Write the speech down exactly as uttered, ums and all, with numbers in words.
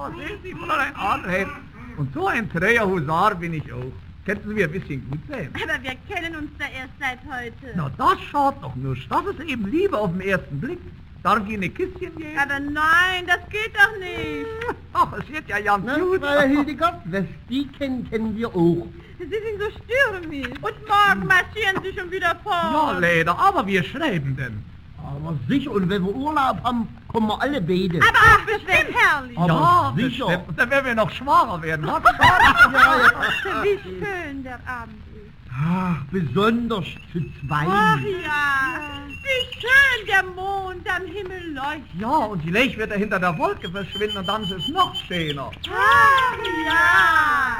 Ja, sehen Sie, Fräulein Adelheid. Und so ein träger Husar bin ich auch. Könnten Sie mir ein bisschen gut sein? Aber wir kennen uns da erst seit heute. Na, das schaut doch nur. Das ist eben Liebe auf den ersten Blick. Darf ich Ihnen ein Küsschen geben? Aber nein, das geht doch nicht. Ach, es wird ja ganz Na, gut. Frau Hildegard, was die kennen, kennen wir auch. Sie sind so stürmisch. Und morgen marschieren Sie schon wieder fort. Ja, leider, aber wir schreiben denn. Aber sicher, und wenn wir Urlaub haben, kommen wir alle beide. Aber ach, das wäre herrlich. Aber ja, sicher. bestimmt. Und dann werden wir noch schwacher werden. Was? Ja, ja. Wie schön der Abend ist. Ach, besonders zu zweit. Ach ja, wie schön der Mond am Himmel leuchtet. Ja, und die Licht wird er hinter der Wolke verschwinden und dann ist es noch schöner. Ach ja.